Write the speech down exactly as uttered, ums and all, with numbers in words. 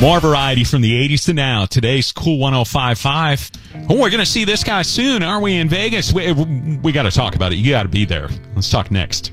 More variety from the eighties to now. Today's Cool one oh five point five. Oh, we're going to see this guy soon, aren't we, in Vegas? We, we got to talk about it. You got to be there. Let's talk next.